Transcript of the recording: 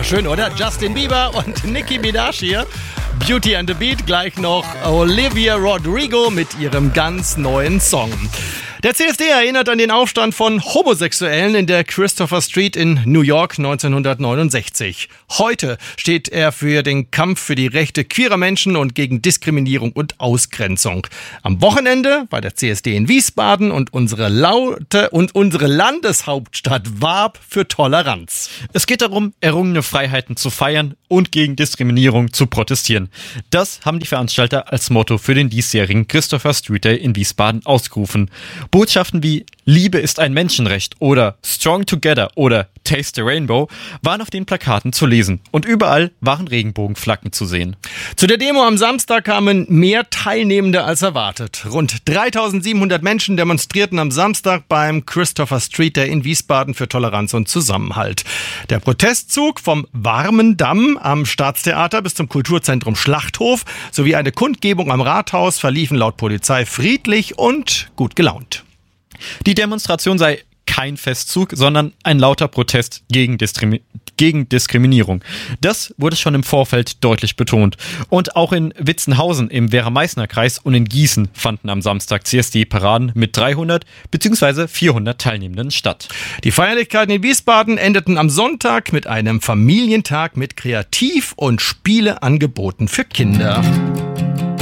Schön, oder? Justin Bieber und Nicki Minaj hier. Beauty and the Beat, gleich noch Olivia Rodrigo mit ihrem ganz neuen Song. Der CSD erinnert an den Aufstand von Homosexuellen in der Christopher Street in New York 1969. Heute steht er für den Kampf für die Rechte queerer Menschen und gegen Diskriminierung und Ausgrenzung. Am Wochenende war der CSD in Wiesbaden und unsere Landeshauptstadt warb für Toleranz. Es geht darum, errungene Freiheiten zu feiern und gegen Diskriminierung zu protestieren. Das haben die Veranstalter als Motto für den diesjährigen Christopher Street Day in Wiesbaden ausgerufen. Botschaften wie Liebe ist ein Menschenrecht oder Strong Together oder Taste the Rainbow waren auf den Plakaten zu lesen und überall waren Regenbogenflaggen zu sehen. Zu der Demo am Samstag kamen mehr Teilnehmende als erwartet. Rund 3.700 Menschen demonstrierten am Samstag beim Christopher Street Day in Wiesbaden für Toleranz und Zusammenhalt. Der Protestzug vom Warmen Damm am Staatstheater bis zum Kulturzentrum Schlachthof sowie eine Kundgebung am Rathaus verliefen laut Polizei friedlich und gut gelaunt. Die Demonstration sei kein Festzug, sondern ein lauter Protest gegen Diskriminierung. Das wurde schon im Vorfeld deutlich betont. Und auch in Witzenhausen im Werra-Meißner-Kreis und in Gießen fanden am Samstag CSD-Paraden mit 300 bzw. 400 Teilnehmenden statt. Die Feierlichkeiten in Wiesbaden endeten am Sonntag mit einem Familientag mit Kreativ- und Spieleangeboten für Kinder.